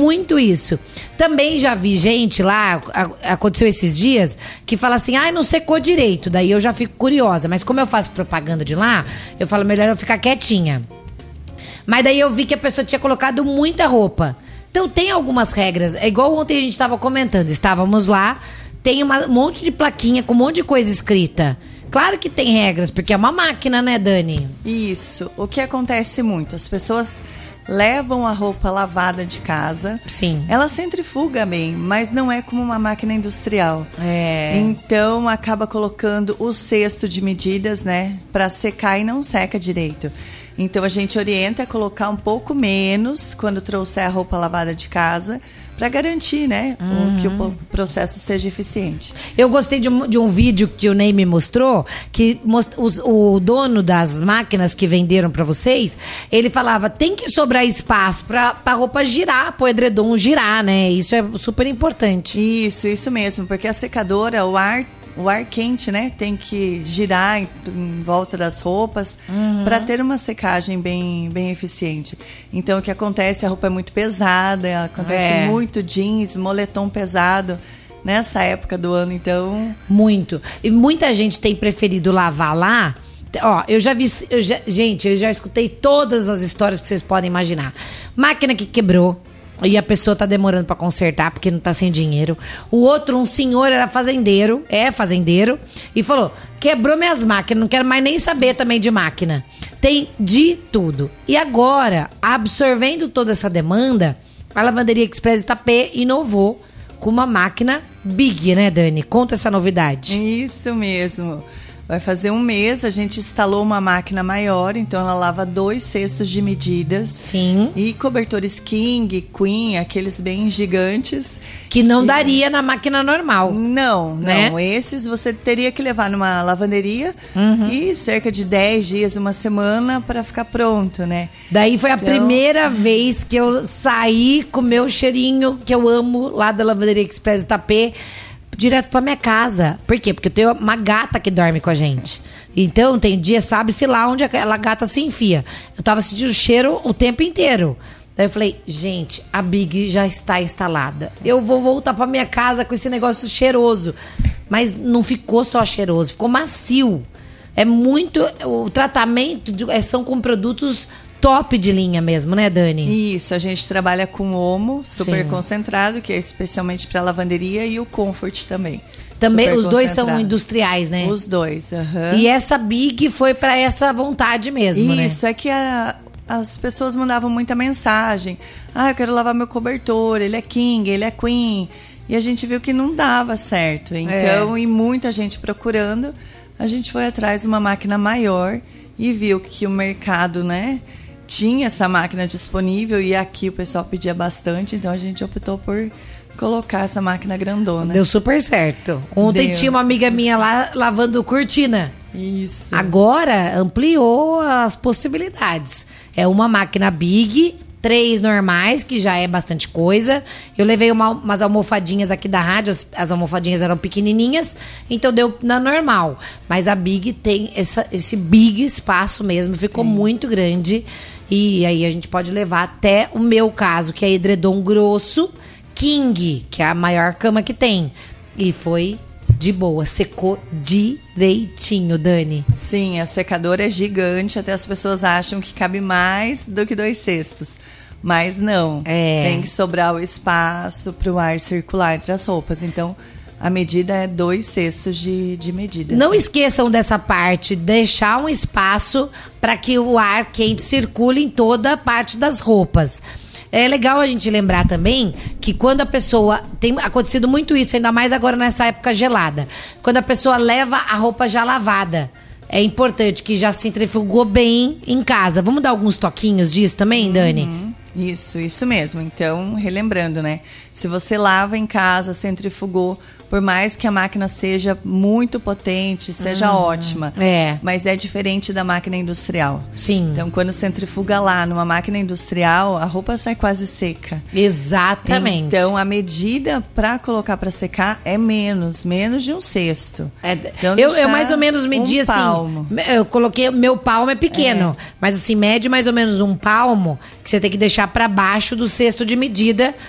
muito isso. Também já vi gente lá, aconteceu esses dias, que fala assim, não secou direito. Daí eu já fico curiosa. Mas como eu faço propaganda de lá, eu falo, melhor eu ficar quietinha. Mas daí eu vi que a pessoa tinha colocado muita roupa. Então tem algumas regras. É igual ontem a gente estava comentando. Estávamos lá, tem um monte de plaquinha com um monte de coisa escrita. Claro que tem regras, porque é uma máquina, né, Dani? Isso. O que acontece muito? As pessoas levam a roupa lavada de casa. Sim. Ela centrifuga bem, mas não é como uma máquina industrial. Então acaba colocando o cesto de medidas, né, para secar e não seca direito. Então a gente orienta a colocar um pouco menos quando trouxer a roupa lavada de casa, para garantir, né, que o processo seja eficiente. Eu gostei de um vídeo que o Ney me mostrou, que o dono das máquinas que venderam para vocês, ele falava, tem que sobrar espaço para a roupa girar, para o edredom girar, né? Isso é super importante. Isso mesmo, porque a secadora, o ar quente, né, tem que girar em volta das roupas para ter uma secagem bem eficiente. Então, o que acontece, a roupa é muito pesada, acontece muito jeans, moletom pesado nessa época do ano, então... Muito. E muita gente tem preferido lavar lá. Ó, eu já escutei todas as histórias que vocês podem imaginar. Máquina que quebrou. E a pessoa tá demorando pra consertar porque não tá sem dinheiro. O outro, um senhor, era fazendeiro, e falou, quebrou minhas máquinas, não quero mais nem saber também de máquina. Tem de tudo. E agora, absorvendo toda essa demanda, a Lavanderia Express Itapê inovou com uma máquina big, né, Dani? Conta essa novidade. Isso mesmo. Vai fazer um mês, a gente instalou uma máquina maior, então ela lava 2 cestos de medidas. Sim. E cobertores King, Queen, aqueles bem gigantes. Que não daria na máquina normal. Não, né? Esses você teria que levar numa lavanderia e cerca de 10 dias, uma semana para ficar pronto, né? Daí foi a primeira vez que eu saí com o meu cheirinho, que eu amo, lá da Lavanderia Express Itapê, direto pra minha casa. Por quê? Porque eu tenho uma gata que dorme com a gente. Então, tem dia, sabe-se lá onde aquela gata se enfia. Eu tava sentindo o cheiro o tempo inteiro. Daí eu falei, gente, a Big já está instalada. Eu vou voltar pra minha casa com esse negócio cheiroso. Mas não ficou só cheiroso, ficou macio. É muito... O tratamento são com produtos top de linha mesmo, né, Dani? Isso, a gente trabalha com Omo, super concentrado, que é especialmente para lavanderia, e o Comfort também. Também os dois são industriais, né? Os dois, E essa Big foi para essa vontade mesmo, né? Isso, é que as pessoas mandavam muita mensagem. Eu quero lavar meu cobertor, ele é King, ele é Queen. E a gente viu que não dava certo. Então, e muita gente procurando, a gente foi atrás de uma máquina maior e viu que o mercado, né, tinha essa máquina disponível, e aqui o pessoal pedia bastante, então a gente optou por colocar essa máquina grandona. Deu super certo. Ontem tinha uma amiga minha lá lavando cortina. Isso. Agora ampliou as possibilidades. É uma máquina Big, 3 normais, que já é bastante coisa. Eu levei umas almofadinhas aqui da rádio, as almofadinhas eram pequenininhas, então deu na normal. Mas a Big tem esse big espaço mesmo, ficou muito grande. E aí a gente pode levar até o meu caso, que é edredom grosso, King, que é a maior cama que tem. E foi de boa, secou direitinho, Dani. Sim, a secadora é gigante, até as pessoas acham que cabe mais do que 2 cestos. Mas não, tem que sobrar o espaço para o ar circular entre as roupas. Então, a medida é 2 cestos de medidas. Não esqueçam dessa parte, deixar um espaço para que o ar quente circule em toda a parte das roupas. É legal a gente lembrar também que quando a pessoa... Tem acontecido muito isso, ainda mais agora nessa época gelada. Quando a pessoa leva a roupa já lavada. É importante que já centrifugou bem em casa. Vamos dar alguns toquinhos disso também, Dani? Isso mesmo. Então, relembrando, né? Se você lava em casa, centrifugou, por mais que a máquina seja muito potente, seja ótima, mas é diferente da máquina industrial. Sim. Então, quando centrifuga lá numa máquina industrial, a roupa sai quase seca. Exatamente. Então, a medida para colocar para secar é menos de 1 cesto. Então, eu mais ou menos medi assim. Palmo. Eu coloquei, meu palmo é pequeno, mas assim, mede mais ou menos 1 palmo, que você tem que deixar para baixo do cesto de medida,